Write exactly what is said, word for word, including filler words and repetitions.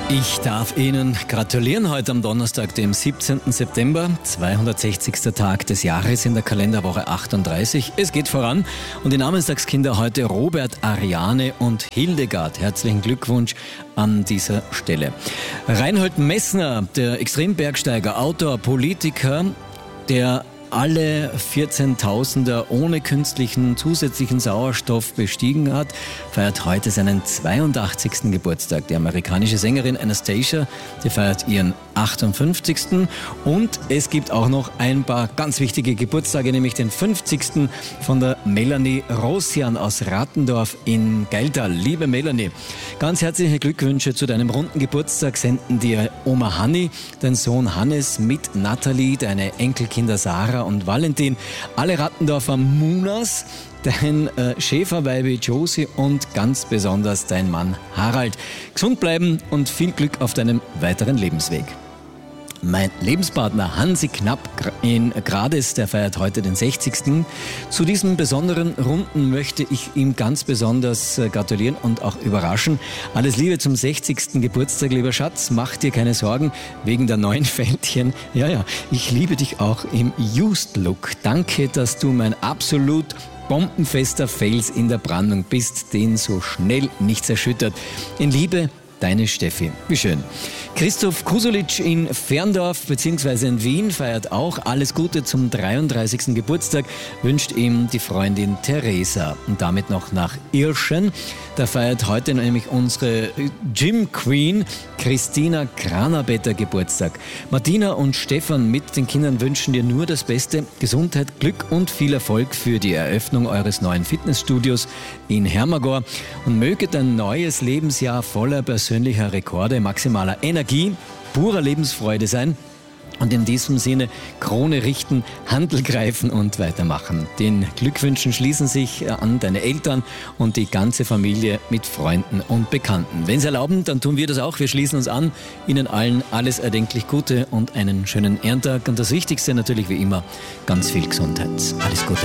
Ich darf Ihnen gratulieren heute am Donnerstag, dem siebzehnten September, zweihundertsechzigster Tag des Jahres in der Kalenderwoche achtunddreißig. Es geht voran und die Namenstagskinder heute Robert, Ariane und Hildegard. Herzlichen Glückwunsch an dieser Stelle. Reinhold Messner, der Extrembergsteiger, Autor, Politiker, der alle vierzehntausender ohne künstlichen zusätzlichen Sauerstoff bestiegen hat, feiert heute seinen zweiundachtzigsten Geburtstag. Die amerikanische Sängerin Anastasia, die feiert ihren achtundfünfzigsten Und es gibt auch noch ein paar ganz wichtige Geburtstage, nämlich den fünfzigsten von der Melanie Rosian aus Rattendorf in Geiltal. Liebe Melanie, ganz herzliche Glückwünsche zu deinem runden Geburtstag senden dir Oma Hanni, dein Sohn Hannes mit Nathalie, deine Enkelkinder Sarah und Valentin, alle Rattendorfer Munas, dein äh, Schäferweibe Josie und ganz besonders dein Mann Harald. Gesund bleiben und viel Glück auf deinem weiteren Lebensweg. Mein Lebenspartner Hansi Knapp in Grades, der feiert heute den sechzigsten Zu diesem besonderen Runden möchte ich ihm ganz besonders gratulieren und auch überraschen. Alles Liebe zum sechzigsten Geburtstag, lieber Schatz. Mach dir keine Sorgen wegen der neuen Fältchen. Ja, ja, ich liebe dich auch im Used Look. Danke, dass du mein absolut bombenfester Fels in der Brandung bist, den so schnell nichts erschüttert. In Liebe, deine Steffi. Wie schön. Christoph Kusulic in Ferndorf bzw. in Wien feiert auch alles Gute zum dreiunddreißigsten Geburtstag, wünscht ihm die Freundin Theresa. Und damit noch nach Irschen. Da feiert heute nämlich unsere Gym Queen Christina Kranabetter Geburtstag. Martina und Stefan mit den Kindern wünschen dir nur das Beste, Gesundheit, Glück und viel Erfolg für die Eröffnung eures neuen Fitnessstudios in Hermagor. Und möge dein neues Lebensjahr voller persönlicher Rekorde, maximaler Energie, purer Lebensfreude sein. Und in diesem Sinne Krone richten, Handel greifen und weitermachen. Den Glückwünschen schließen sich an deine Eltern und die ganze Familie mit Freunden und Bekannten. Wenn Sie erlauben, dann tun wir das auch. Wir schließen uns an. Ihnen allen alles erdenklich Gute und einen schönen Ehrentag. Und das Wichtigste natürlich wie immer, ganz viel Gesundheit. Alles Gute.